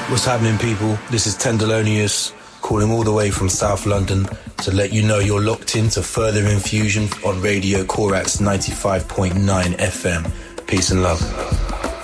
What's happening, people? This is Tendelonius calling all the way from South London to let you know you're locked into Further Infusion on Radio Korax 95.9 FM. Peace and love.